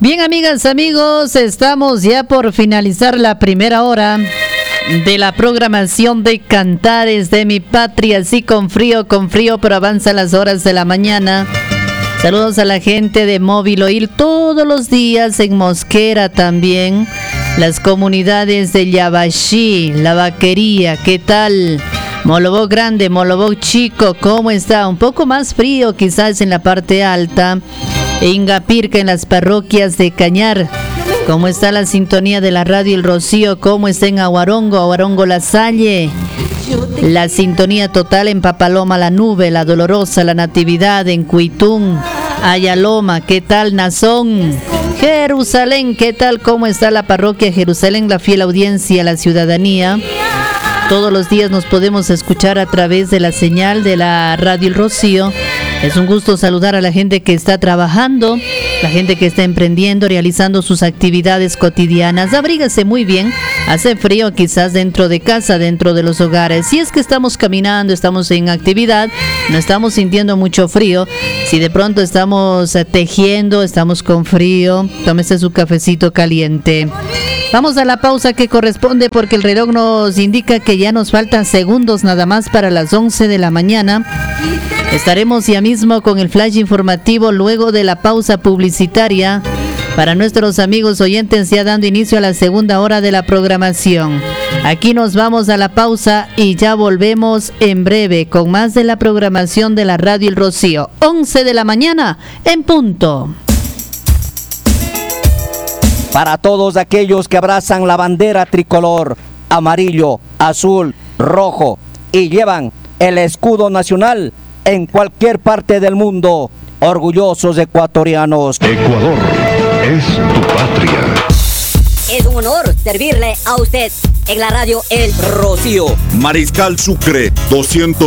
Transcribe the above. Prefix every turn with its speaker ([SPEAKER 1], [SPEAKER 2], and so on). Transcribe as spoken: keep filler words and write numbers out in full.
[SPEAKER 1] Bien, amigas, amigos, estamos ya por finalizar la primera hora de la programación de Cantares de mi Patria. Sí, con frío, con frío, pero avanzan las horas de la mañana. Saludos a la gente de Móvil Oír todos los días en Mosquera también. Las comunidades de Yabashi, La Vaquería, ¿qué tal? Molobó Grande, Molobó Chico, ¿cómo está? Un poco más frío quizás en la parte alta. E Ingapirca en las parroquias de Cañar. ¿Cómo está la sintonía de la radio El Rocío? ¿Cómo está en Aguarongo, Aguarongo La Salle? La sintonía total en Papaloma La Nube, La Dolorosa, La Natividad, en Cuitún, Ayaloma, ¿qué tal Nazón? Jerusalén, ¿qué tal? ¿Cómo está la parroquia Jerusalén? La fiel audiencia, la ciudadanía. Todos los días nos podemos escuchar a través de la señal de la radio El Rocío. Es un gusto saludar a la gente que está trabajando, la gente que está emprendiendo, realizando sus actividades cotidianas. Abrígase muy bien, hace frío quizás dentro de casa, dentro de los hogares. Si es que estamos caminando, estamos en actividad, no estamos sintiendo mucho frío. Si de pronto estamos tejiendo, estamos con frío, tómese su cafecito caliente. Vamos a la pausa que corresponde porque el reloj nos indica que ya nos faltan segundos nada más para las once de la mañana. Estaremos ya mismo con el flash informativo luego de la pausa publicitaria para nuestros amigos oyentes, ya dando inicio a la segunda hora de la programación. Aquí nos vamos a la pausa y ya volvemos en breve con más de la programación de la radio El Rocío. once de la mañana en punto.
[SPEAKER 2] Para todos aquellos que abrazan la bandera tricolor, amarillo, azul, rojo y llevan el escudo nacional en cualquier parte del mundo, orgullosos ecuatorianos.
[SPEAKER 3] Ecuador es tu patria.
[SPEAKER 4] Es un honor servirle a usted en la radio El Rocío.
[SPEAKER 5] Mariscal Sucre, doscientos